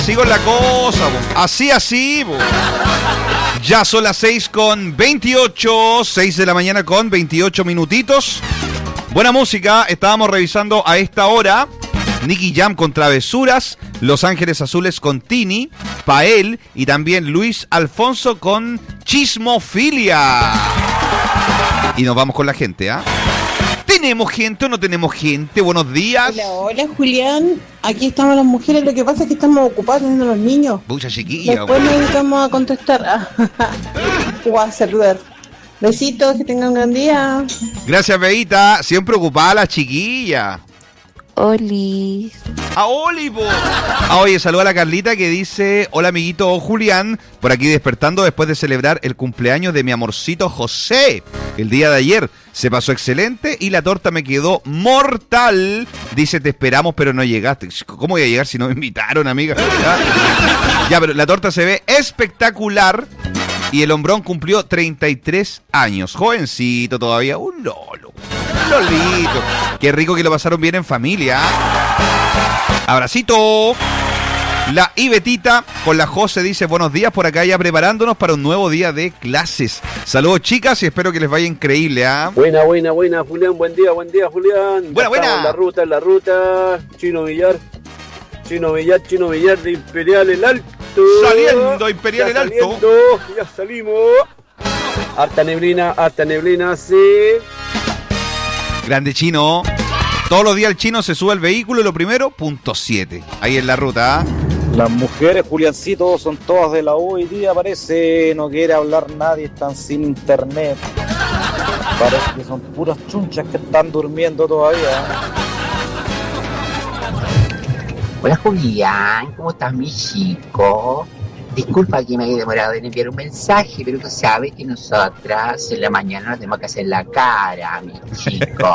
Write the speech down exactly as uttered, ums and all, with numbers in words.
Sigo en la cosa, bo. Así, así, bo. Ya son las seis con veintiocho, seis de la mañana con veintiocho minutitos. Buena música, estábamos revisando a esta hora Nicky Jam con Travesuras, Los Ángeles Azules con Tini, Pael y también Luis Alfonso con Chismofilia. Y nos vamos con la gente, ¿ah? ¿eh? ¿Tenemos gente o no tenemos gente? Buenos días. Hola, hola Julián. Aquí estamos las mujeres. Lo que pasa es que estamos ocupados teniendo los niños. Pucha chiquilla. Después nos dedicamos a contestar. O a saludar. Besitos, que tengan un gran día. Gracias, Beita. Siempre ocupada la chiquilla. Oli. A Olivo. Ah, oye, saluda a la Carlita que dice: hola amiguito Julián, por aquí despertando después de celebrar el cumpleaños de mi amorcito José. El día de ayer se pasó excelente y la torta me quedó mortal. Dice, te esperamos pero no llegaste. ¿Cómo voy a llegar si no me invitaron, amiga? Ya, ya, pero la torta se ve espectacular. Y el hombrón cumplió treinta y tres años. Jovencito todavía, un lolo. Un lolito. Qué rico que lo pasaron bien en familia. Abracito. La Ibetita con la José dice, buenos días por acá ya preparándonos para un nuevo día de clases. Saludos chicas y espero que les vaya increíble. ¿eh? Buena, buena, buena Julián, buen día, buen día Julián. Buena, buena. En la ruta, en la ruta. Chino Villar. Chino Villar, Chino Villar de Imperial el Alto. Saliendo Imperial ya el Alto. Saliendo, ya salimos. Harta neblina, harta neblina, sí. Grande Chino. Todos los días el Chino se sube al vehículo y lo primero, punto siete. Ahí en la ruta. ¿eh? Las mujeres, Juliancito, son todas de la U hoy día, parece. No quiere hablar nadie, están sin internet. Parece que son puras chunchas que están durmiendo todavía. Hola Julián, ¿cómo estás mi chico? Disculpa que me haya demorado en enviar un mensaje, pero tú sabes que nosotras en la mañana nos tenemos que hacer la cara, mi chico.